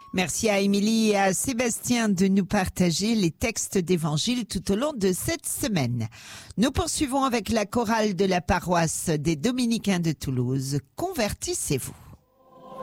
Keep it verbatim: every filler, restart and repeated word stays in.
Merci à Émilie et à Sébastien de nous partager les textes d'évangile tout au long de cette semaine. Nous poursuivons avec la chorale de la paroisse des Dominicains de Toulouse. Convertissez-vous.